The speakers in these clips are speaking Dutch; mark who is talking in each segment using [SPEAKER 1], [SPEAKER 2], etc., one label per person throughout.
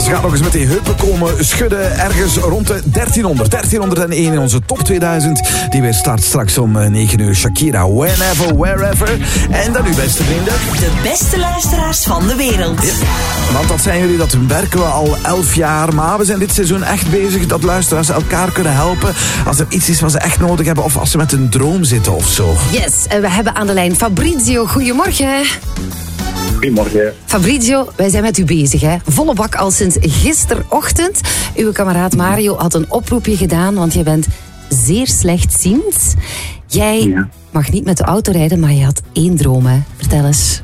[SPEAKER 1] Ze gaat nog eens met die heupen komen schudden ergens rond de 1301 in onze top 2000. Die weer start straks om 9 uur. Shakira, Whenever, Wherever. En dan uw beste vrienden.
[SPEAKER 2] De beste luisteraars van de wereld.
[SPEAKER 1] Ja, want dat zijn jullie, dat werken we al 11 jaar. Maar we zijn dit seizoen echt bezig dat luisteraars elkaar kunnen helpen. Als er iets is wat ze echt nodig hebben of als ze met een droom zitten of zo.
[SPEAKER 3] Yes, en we hebben aan de lijn Fabrizio. Goedemorgen.
[SPEAKER 4] Goedemorgen.
[SPEAKER 3] Fabrizio, wij zijn met u bezig, hè? Volle bak al sinds gisterochtend. Uw kameraad Mario had een oproepje gedaan, want je bent zeer slechtziend. Jij mag niet met de auto rijden, maar je had 1 droom, hè? Vertel eens.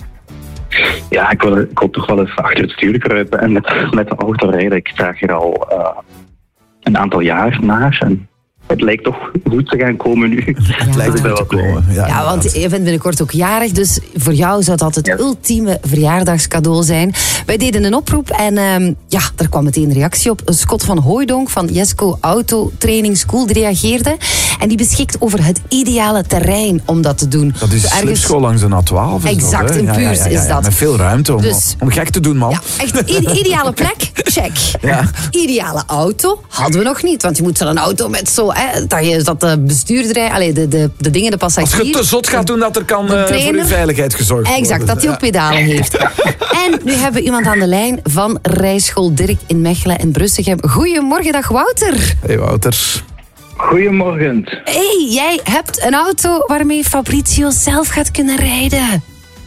[SPEAKER 4] Ja, ik wil toch wel eens achter het stuur kruipen en met de auto rijden. Ik sta hier al een aantal jaar naar en het lijkt toch goed te gaan komen nu.
[SPEAKER 1] Het lijkt goed te komen.
[SPEAKER 3] Ja, want je bent binnenkort ook jarig, dus voor jou zou dat het ultieme verjaardagscadeau zijn. Wij deden een oproep en daar kwam meteen een reactie op. Scott van Hooijdonk van Jesco Auto Training School die reageerde. En die beschikt over het ideale terrein om dat te doen.
[SPEAKER 1] Dat is de slipschool langs de A12.
[SPEAKER 3] Exact, in Puurs is dat.
[SPEAKER 1] Met veel ruimte om gek te doen, man.
[SPEAKER 3] Ja, echt, ideale plek, check.
[SPEAKER 1] Ja.
[SPEAKER 3] Ideale auto hadden we nog niet, want je moet zo'n auto met zo... dat de bestuurder, de dingen, de passagier...
[SPEAKER 1] Als je te zot gaat doen, dat er kan voor je veiligheid gezorgd worden.
[SPEAKER 3] Exact, dat hij ook pedalen heeft. En nu hebben we iemand aan de lijn van rijschool Dirk in Mechelen en Brussegem. Goedemorgen, dag Wouter.
[SPEAKER 1] Hey Wouter.
[SPEAKER 4] Goedemorgen.
[SPEAKER 3] Hey, jij hebt een auto waarmee Fabrizio zelf gaat kunnen rijden.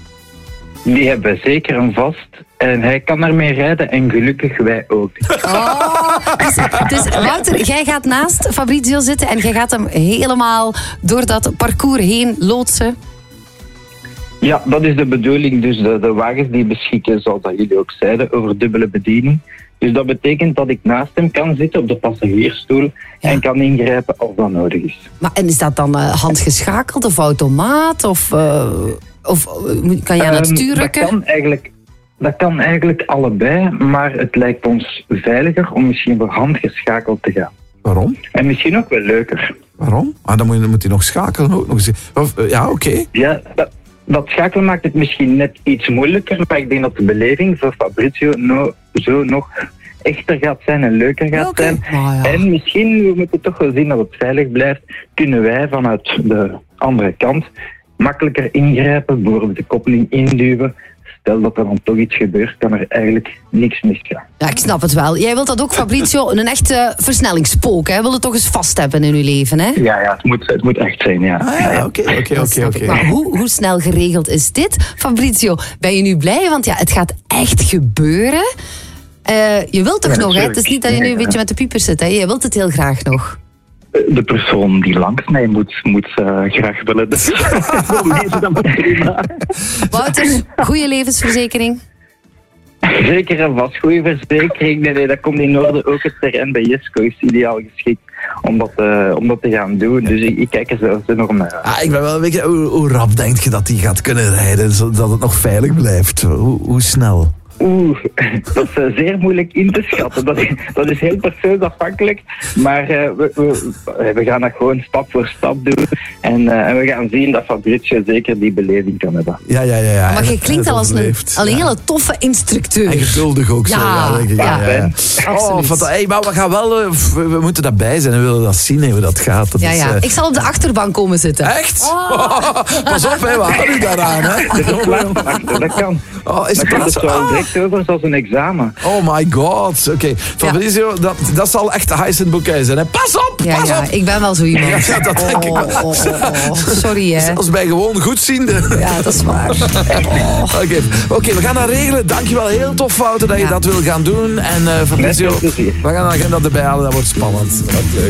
[SPEAKER 4] Die hebben we zeker een vast en hij kan ermee rijden en gelukkig wij ook.
[SPEAKER 3] Dus Wouter, jij gaat naast Fabrizio zitten en jij gaat hem helemaal door dat parcours heen loodsen.
[SPEAKER 4] Ja, dat is de bedoeling. Dus de wagens die beschikken, zoals dat jullie ook zeiden, over dubbele bediening. Dus dat betekent dat ik naast hem kan zitten op de passagiersstoel en kan ingrijpen als dat nodig is.
[SPEAKER 3] Maar en is dat dan handgeschakeld of automaat? Of kan jij aan het stuur rukken?
[SPEAKER 4] Dat kan eigenlijk allebei, maar het lijkt ons veiliger om misschien voor handgeschakeld te gaan.
[SPEAKER 1] Waarom?
[SPEAKER 4] En misschien ook wel leuker.
[SPEAKER 1] Waarom? Dan moet hij nog schakelen ook nog eens. Ja, oké.
[SPEAKER 4] Ja, dat schakelen maakt het misschien net iets moeilijker, maar ik denk dat de beleving voor Fabrizio zo nog echter gaat zijn en leuker gaat zijn. En misschien, we moeten toch wel zien dat het veilig blijft, kunnen wij vanuit de andere kant makkelijker ingrijpen, bijvoorbeeld de koppeling induwen. Stel dat er dan toch iets gebeurt, kan er eigenlijk niks misgaan.
[SPEAKER 3] Ja, ik snap het wel. Jij wilt dat ook, Fabrizio, een echte versnellingspook, hè? Wil het toch eens vast hebben in uw leven, hè?
[SPEAKER 4] Ja, het moet echt zijn, ja.
[SPEAKER 1] Oké.
[SPEAKER 3] Maar hoe snel geregeld is dit, Fabrizio? Ben je nu blij? Want het gaat echt gebeuren. Je wilt toch nog, hè? Het is niet dat je nu een beetje met de piepers zit, hè? Je wilt het heel graag nog.
[SPEAKER 4] De persoon die langs mij moet graag willen. Dus
[SPEAKER 3] Wouter, goede levensverzekering?
[SPEAKER 4] Zeker en vast, goede verzekering. Nee, dat komt in orde. Ook het terrein bij Jesco is ideaal geschikt om dat te gaan doen. Dus ik kijk er zelfs enorm naar uit.
[SPEAKER 1] Ik ben wel een beetje... Hoe rap denk je dat hij gaat kunnen rijden, zodat het nog veilig blijft? Hoe snel?
[SPEAKER 4] Dat is zeer moeilijk in te schatten. Dat is heel persoonsafhankelijk. Maar we gaan dat gewoon stap voor stap doen. En we gaan zien dat Fabrizio zeker die beleving kan hebben.
[SPEAKER 1] Ja.
[SPEAKER 3] Maar je klinkt al als een hele toffe instructeur.
[SPEAKER 1] En geduldig ook zo. Ja.
[SPEAKER 3] Absoluut.
[SPEAKER 1] Maar we gaan wel... we moeten daarbij zijn en we willen dat zien hoe dat gaat. Dat is,
[SPEAKER 3] Ik zal op de achterbank komen zitten.
[SPEAKER 1] Echt? Pas op, we houden u daaraan. Hè?
[SPEAKER 4] Er is plaats achter, dat kan.
[SPEAKER 1] Is
[SPEAKER 4] dan
[SPEAKER 1] er
[SPEAKER 4] gaat het wel direct over zoals een examen.
[SPEAKER 1] Oh my god. Oké. Fabrizio, dat zal echt de Hyacinth Bouquet zijn. Hè? Pas op!
[SPEAKER 3] Ja, ik ben wel zo iemand.
[SPEAKER 1] Ja, dat denk ik wel.
[SPEAKER 3] Sorry, hè.
[SPEAKER 1] Zelfs bij gewoon goedziende.
[SPEAKER 3] Ja, dat is waar.
[SPEAKER 1] Oké, we gaan dat regelen. Dankjewel, heel tof, Wouter, dat je dat wil gaan doen. En Fabrizio, we gaan de agenda erbij halen. Dat wordt spannend.